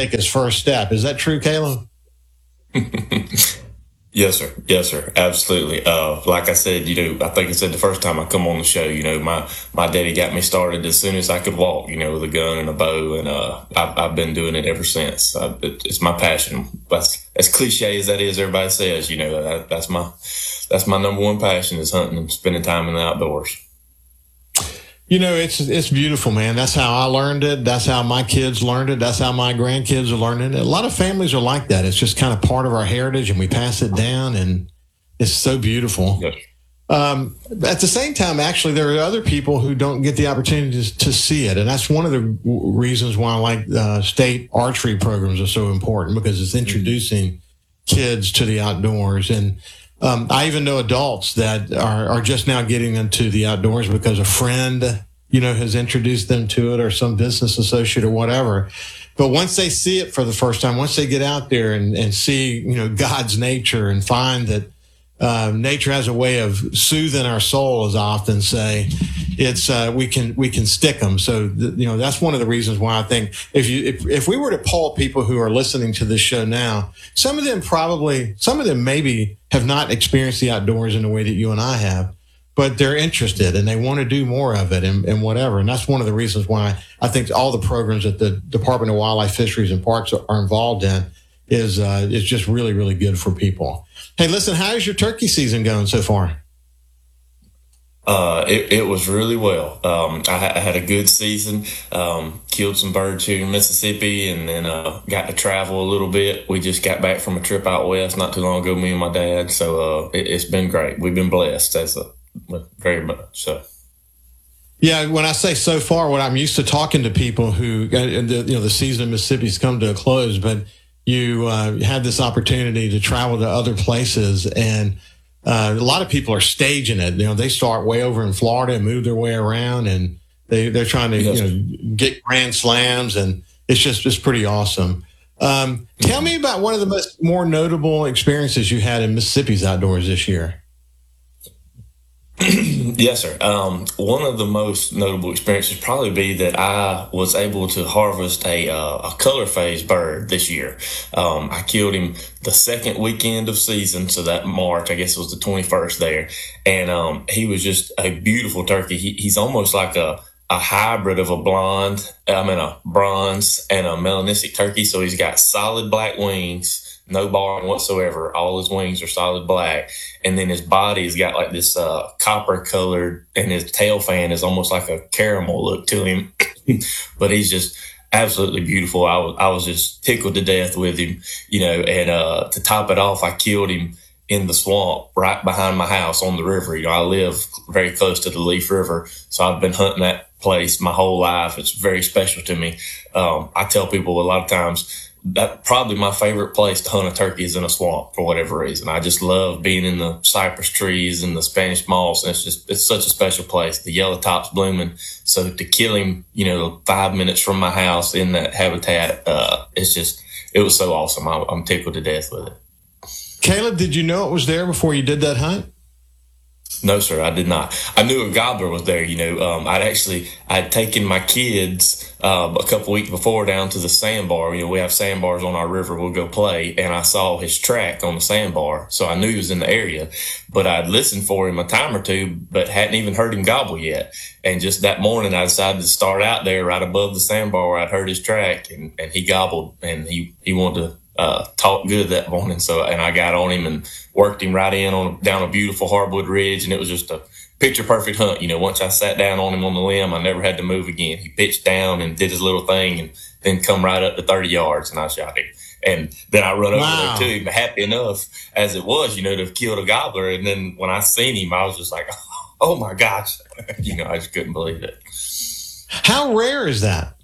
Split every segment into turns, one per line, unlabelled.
take his first step. Is that true, Caleb?
Yes, sir. Yes, sir. Absolutely. Like I said, I think I said the first time I come on the show, my daddy got me started as soon as I could walk, with a gun and a bow. And, I've been doing it ever since. It's my passion. That's as cliche as that is. Everybody says, that's my number one passion is hunting and spending time in the outdoors.
It's beautiful, man. That's how I learned it. That's how my kids learned it. That's how my grandkids are learning it. A lot of families are like that. It's just kind of part of our heritage, and we pass it down, and it's so beautiful.
Yes.
At the same time, actually, there are other people who don't get the opportunity to see it, and that's one of the reasons why I like state archery programs are so important, because it's introducing kids to the outdoors. And I even know adults that are just now getting into the outdoors because a friend, has introduced them to it, or some business associate or whatever. But once they see it for the first time, once they get out there and see, God's nature, and find that nature has a way of soothing our soul, as I often say, it's we can stick them. So that's one of the reasons why I think if we were to poll people who are listening to this show now, some of them maybe have not experienced the outdoors in the way that you and I have, but they're interested and they want to do more of it and whatever. And that's one of the reasons why I think all the programs that the Department of Wildlife, Fisheries, and Parks are involved in is just really, really good for people. Hey, listen, how's your turkey season going so far?
It was really well. I had a good season, killed some birds here in Mississippi, and then, got to travel a little bit. We just got back from a trip out west not too long ago, me and my dad. So, it's been great. We've been blessed very much. So.
Yeah, when I say so far, what I'm used to talking to people who, the season in Mississippi's come to a close, but you had this opportunity to travel to other places, and a lot of people are staging it. They start way over in Florida and move their way around, and they're trying to get grand slams, and it's pretty awesome. Tell me about one of the more notable experiences you had in Mississippi's outdoors this year.
Yes, sir. One of the most notable experiences probably be that I was able to harvest a color phase bird this year. I killed him the second weekend of season, so that March, I guess it was the 21st there. And he was just a beautiful turkey. He's almost like a hybrid of a bronze and a melanistic turkey. So he's got solid black wings, no barring whatsoever. All his wings are solid black. And then his body's got like this copper colored, and his tail fan is almost like a caramel look to him. But he's just absolutely beautiful. I was just tickled to death with him, and to top it off, I killed him in the swamp right behind my house on the river. I live very close to the Leaf River, so I've been hunting that place my whole life. It's very special to me. I tell people a lot of times that probably my favorite place to hunt a turkey is in a swamp for whatever reason. I just love being in the cypress trees and the Spanish moss. And it's such a special place. The yellow top's blooming. So to kill him, 5 minutes from my house in that habitat, it was so awesome. I'm tickled to death with it.
Caleb, did you know it was there before you did that hunt?
No, sir, I did not. I knew a gobbler was there. I'd taken my kids a couple weeks before down to the sandbar. We have sandbars on our river. We'll go play, and I saw his track on the sandbar, so I knew he was in the area. But I'd listened for him a time or two, but hadn't even heard him gobble yet. And just that morning, I decided to start out there right above the sandbar where I'd heard his track, and he gobbled, and he wanted to talk good that morning. And I got on him and worked him right down a beautiful hardwood ridge. And it was just a picture perfect hunt. Once I sat down on him on the limb, I never had to move again. He pitched down and did his little thing and then come right up to 30 yards and I shot him. And then I run over there to him, happy enough as it was, to have killed a gobbler. And then when I seen him, I was just like, oh my gosh, I just couldn't believe it.
How rare is that?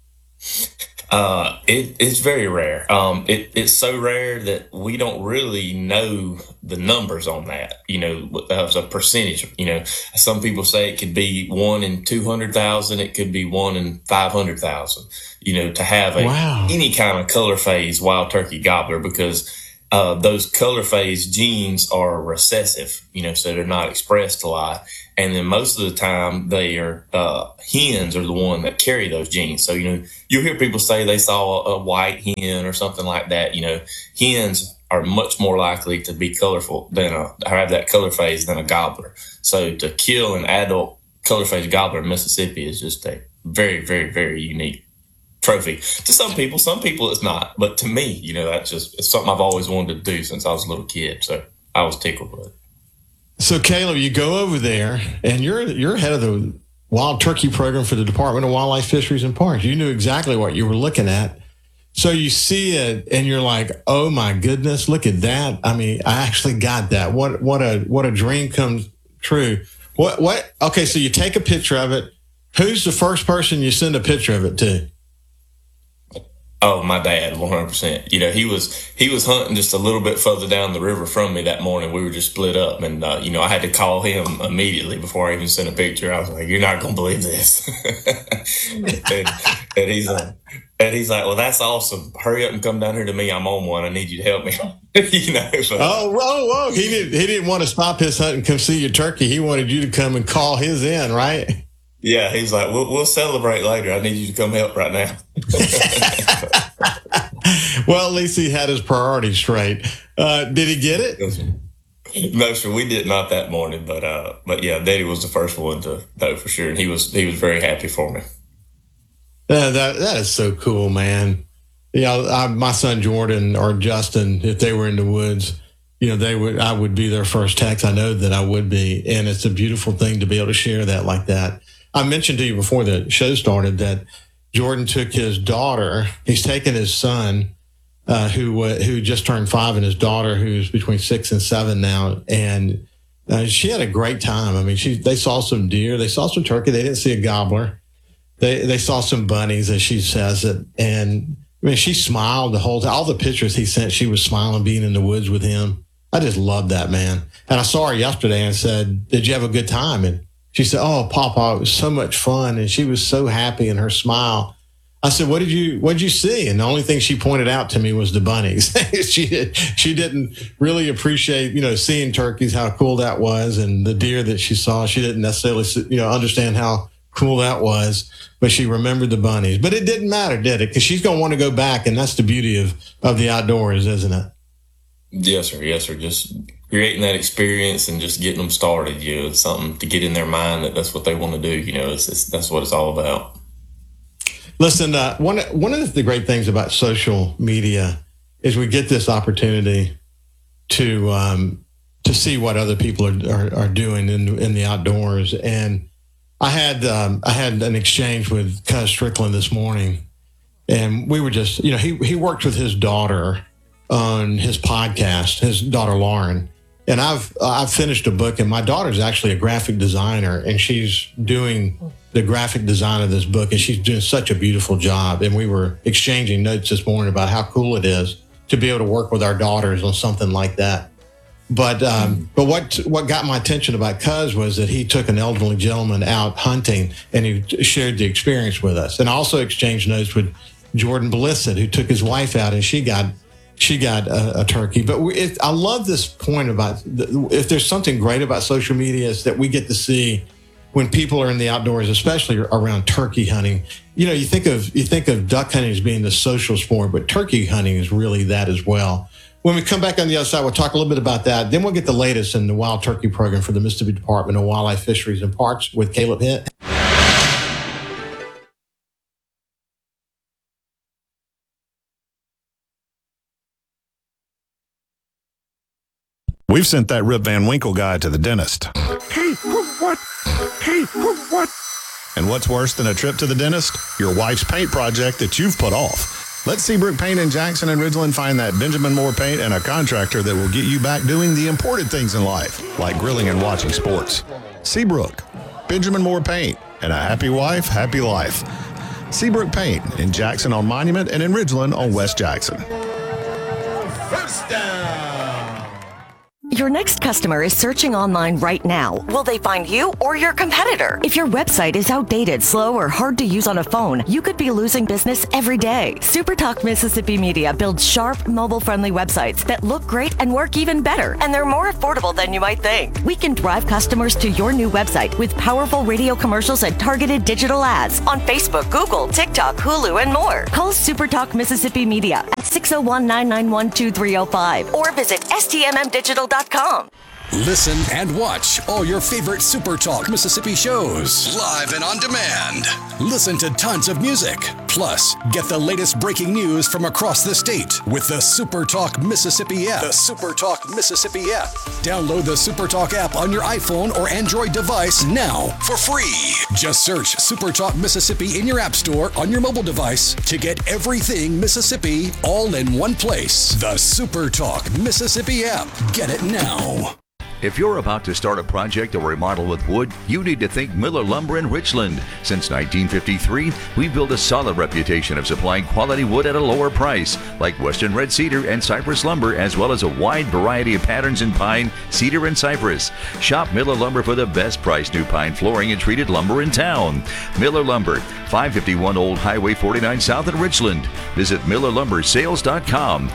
It's very rare. It's so rare that we don't really know the numbers on that, as a percentage. Some people say it could be 1 in 200,000. It could be 1 in 500,000, to have any kind of color phase wild turkey gobbler, because, those color phase genes are recessive, so they're not expressed a lot. And then most of the time they are, hens are the one that carry those genes. So, you'll hear people say they saw a white hen or something like that. Hens are much more likely to be colorful have that color phase than a gobbler. So to kill an adult color phase gobbler in Mississippi is just a very, very, very unique trophy to some people. Some people it's not, but to me, it's something I've always wanted to do since I was a little kid. So I was tickled with it.
So Caleb, you go over there and you're head of the wild turkey program for the Department of Wildlife, Fisheries and Parks. You knew exactly what you were looking at. So you see it and you're like, oh my goodness, look at that. I mean, I actually got that. What a dream comes true. Okay. So you take a picture of it. Who's the first person you send a picture of it to?
Oh, my dad, 100%. He was hunting just a little bit further down the river from me that morning. We were just split up, and I had to call him immediately before I even sent a picture. I was like, "You're not gonna believe this," and he's like, "Well, that's awesome. Hurry up and come down here to me. I'm on one. I need you to help me." So,
whoa! He didn't want to stop his hunt and come see your turkey. He wanted you to come and call his in, right?
Yeah, he's like, we'll celebrate later. I need you to come help right now.
Well, at least he had his priorities straight. Did he get it?
No, sir, we did not that morning, but yeah, Daddy was the first one to know for sure, and he was very happy for me.
That is so cool, man. My son Jordan or Justin, if they were in the woods, I would be their first text. I know that I would be, and it's a beautiful thing to be able to share that like that. I mentioned to you before the show started that Jordan took his daughter. He's taken his son, who just turned 5, and his daughter, who's between 6 and 7 now. And she had a great time. I mean, they saw some deer, they saw some turkey. They didn't see a gobbler. They saw some bunnies, as she says it. And I mean, she smiled the whole time. All the pictures he sent, she was smiling, being in the woods with him. I just love that, man. And I saw her yesterday and said, "Did you have a good time?" And she said, "Oh, Papa, it was so much fun." And she was so happy in her smile. I said, what did you see? And the only thing she pointed out to me was the bunnies. She didn't really appreciate, seeing turkeys, how cool that was, and the deer that she saw. She didn't necessarily, understand how cool that was, but she remembered the bunnies. But it didn't matter, did it? Because she's going to want to go back, and that's the beauty of the outdoors, isn't it?
Yes, sir. Yes, sir. Just creating that experience and just getting them started. It's something to get in their mind that's what they want to do. That's what it's all about.
Listen, one of the great things about social media is we get this opportunity to see what other people are doing in the outdoors. And I had an exchange with Cuz Strickland this morning, and we were just, he worked with his daughter on his podcast, his daughter Lauren. And I've finished a book, and my daughter's actually a graphic designer, and she's doing the graphic design of this book, and she's doing such a beautiful job. And we were exchanging notes this morning about how cool it is to be able to work with our daughters on something like that. But what got my attention about Cuz was that he took an elderly gentleman out hunting, and he shared the experience with us. And I also exchanged notes with Jordan Blissett, who took his wife out, and she got a turkey. But I love this point about if there's something great about social media, is that we get to see when people are in the outdoors, especially around turkey hunting. You think of duck hunting as being the social sport, but turkey hunting is really that as well. When we come back on the other side, we'll talk a little bit about that. Then we'll get the latest in the wild turkey program for the Mississippi Department of Wildlife, Fisheries and Parks with Caleb Hitt.
We've sent that Rip Van Winkle guy to the dentist.
Hey, what? Hey, what?
And what's worse than a trip to the dentist? Your wife's paint project that you've put off. Let Seabrook Paint in Jackson and Ridgeland find that Benjamin Moore Paint and a contractor that will get you back doing the important things in life, like grilling and watching sports. Seabrook, Benjamin Moore Paint, and a happy wife, happy life. Seabrook Paint in Jackson on Monument and in Ridgeland on West Jackson.
First down.
Your next customer is searching online right now. Will they find you or your competitor? If your website is outdated, slow, or hard to use on a phone, you could be losing business every day. SuperTalk Mississippi Media builds sharp, mobile-friendly websites that look great and work even better, and they're more affordable than you might think. We can drive customers to your new website with powerful radio commercials and targeted digital ads on Facebook, Google, TikTok, Hulu, and more. Call SuperTalk Mississippi Media at 601-991-2305 or visit stmmdigital.com.
Listen and watch all your favorite Super Talk Mississippi shows live and on demand. Listen to tons of music. Plus, get the latest breaking news from across the state with the Super Talk Mississippi app. The Super Talk Mississippi app. Download the Super Talk app on your iPhone or Android device now for free. Just search Super Talk Mississippi in your app store on your mobile device to get everything Mississippi all in one place. The Super Talk Mississippi app. Get it now.
If you're about to start a project or remodel with wood, you need to think Miller Lumber in Richland. Since 1953, we've built a solid reputation of supplying quality wood at a lower price, like Western Red Cedar and Cypress Lumber, as well as a wide variety of patterns in pine, cedar, and cypress. Shop Miller Lumber for the best price new pine flooring and treated lumber in town. Miller Lumber, 551 Old Highway 49 South in Richland. Visit MillerLumberSales.com,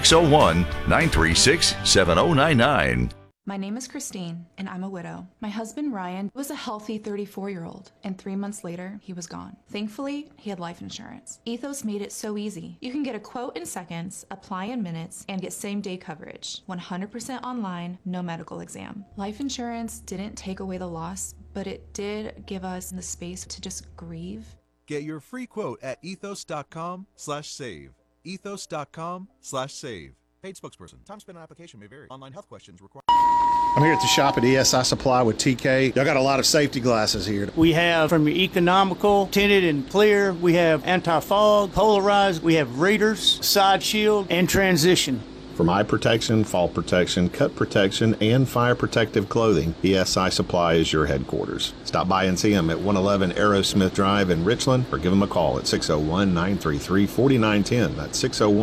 601-936-7099.
My name is Christine, and I'm a widow. My husband, Ryan, was a healthy 34-year-old, and 3 months later, he was gone. Thankfully, he had life insurance. Ethos made it so easy. You can get a quote in seconds, apply in minutes, and get same-day coverage. 100% online, no medical exam. Life insurance didn't take away the loss, but it did give us the space to just grieve.
Get your free quote at ethos.com/save. Ethos.com/save. Paid spokesperson. Time spent on application may vary. Online health questions require.
I'm here at the shop at ESI Supply with TK. Y'all got a lot of safety glasses here.
We have from your economical, tinted and clear. We have anti-fog, polarized. We have readers, side shield, and transition.
From eye protection, fall protection, cut protection, and fire protective clothing, ESI Supply is your headquarters. Stop by and see them at 111 Aerosmith Drive in Richland or give them a call at 601-933-4910. That's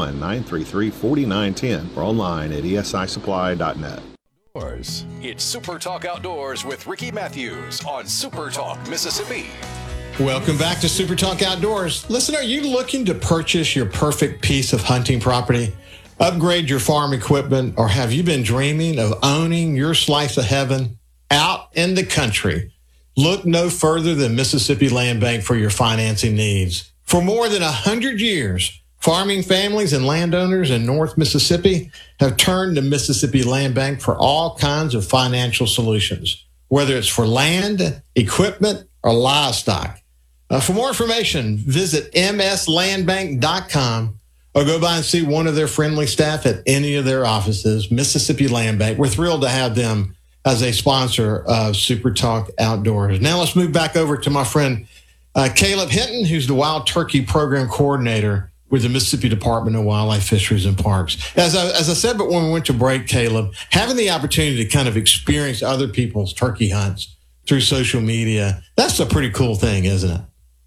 601-933-4910 or online at esisupply.net.
It's Super Talk Outdoors with Ricky Matthews on Super Talk Mississippi.
Welcome back to Super Talk Outdoors. Listen, are you looking to purchase your perfect piece of hunting property, upgrade your farm equipment, or have you been dreaming of owning your slice of heaven out in the country? Look no further than Mississippi Land Bank for your financing needs. For more than 100 years, farming families and landowners in North Mississippi have turned to Mississippi Land Bank for all kinds of financial solutions, whether it's for land, equipment, or livestock. For more information, visit mslandbank.com or go by and see one of their friendly staff at any of their offices. Mississippi Land Bank. We're thrilled to have them as a sponsor of Super Talk Outdoors. Now let's move back over to my friend Caleb Hinton, who's the Wild Turkey Program Coordinator with the Mississippi Department of Wildlife, Fisheries, and Parks. As I said, but when we went to break, Caleb, having the opportunity to kind of experience other people's turkey hunts through social media, that's a pretty cool thing, isn't it?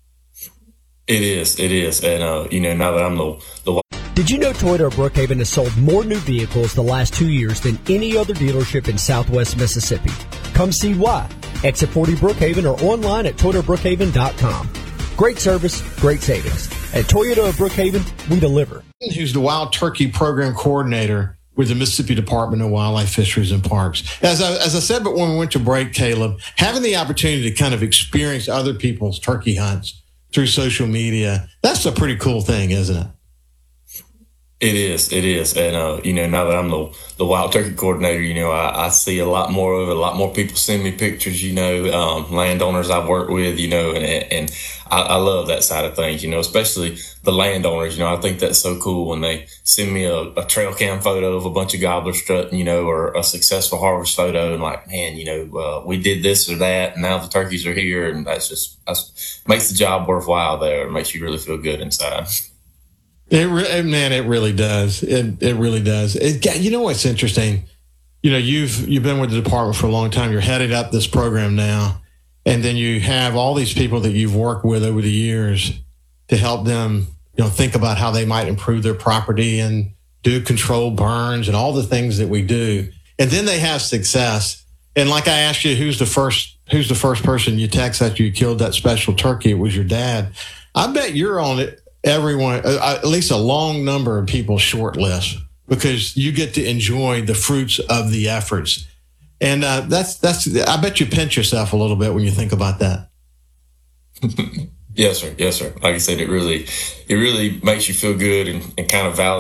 It is. And, now that I'm the
Did you know Toyota of Brookhaven has sold more new vehicles the last 2 years than any other dealership in Southwest Mississippi? Come see why. Exit 40 Brookhaven or online at ToyotaBrookhaven.com. Great service, great savings. At Toyota of Brookhaven, we deliver.
Who's the Wild Turkey Program Coordinator with the Mississippi Department of Wildlife, Fisheries, and Parks. As I said, but when we went to break, Caleb, having the opportunity to kind of experience other people's turkey hunts through social media, that's a pretty cool thing, isn't it?
It is. And, now that I'm the Wild Turkey Coordinator, I see a lot more of it. A lot more people send me pictures, landowners I've worked with, and I love that side of things, especially the landowners. I think that's so cool when they send me a trail cam photo of a bunch of gobblers strutting, or a successful harvest photo. And like, man, we did this or that, and now the turkeys are here. And that's makes the job worthwhile there. It makes you really feel good inside.
It really does. It really does. You know what's interesting? You've been with the department for a long time. You're heading up this program now, and then you have all these people that you've worked with over the years to help them, think about how they might improve their property and do controlled burns and all the things that we do. and then they have success. And like I asked you, who's the first person you text after you killed that special turkey? It was your dad. I bet you're on it. Everyone, at least a long number of people's short list, because you get to enjoy the fruits of the efforts. And that's. I bet you pinch yourself a little bit when you think about that.
Yes, sir. Yes, sir. Like I said, it really makes you feel good and kind of validates